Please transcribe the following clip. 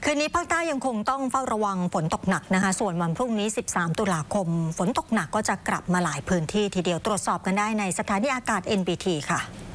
คืนนี้ภาคใต้ยังคงต้องเฝ้าระวังฝนตกหนักนะคะส่วนวันพรุ่งนี้13ตุลาคมฝนตกหนักก็จะกลับมาหลายพื้นที่ทีเดียวตรวจสอบกันได้ในสถานีอากาศ NBT ค่ะ